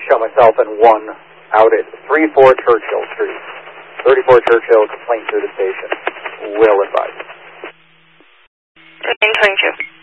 show myself in one out at 34 Churchill Street. 34 Churchill, complaint through the station. Will advise. 922.